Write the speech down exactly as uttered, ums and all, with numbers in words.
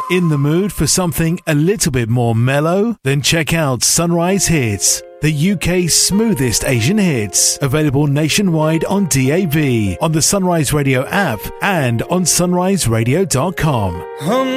In the mood for something a little bit more mellow? Then check out Sunrise Hits, the U K's smoothest Asian hits, available nationwide on D A B, on the Sunrise Radio app and on sunrise radio dot com.